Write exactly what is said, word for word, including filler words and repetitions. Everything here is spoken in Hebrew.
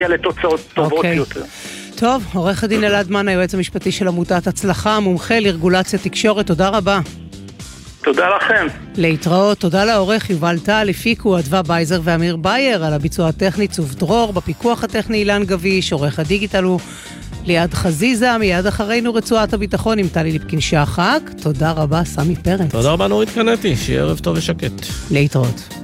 לתוצאות טובות יותר. טוב, עורך הדין אלעד מן, היועץ המשפטי של עמותת הצלחה, מומחה לרגולציה תקשורת, תודה רבה. תודה לכם. להתראות, תודה לעורך יובל טל, הפיקו אדווה בייזר ואמיר בייר, על הביצוע הטכני צוף דרור, בפיקוח הטכני אילן גביש, עורך הדיגיטל הוא ליד חזיזה, מיד אחרינו רצועת הביטחון עם טלי ליפקין שחק. תודה רבה, סמי פרץ. תודה רבה נורית קנטי, שיהיה ערב טוב ושקט. להתראות.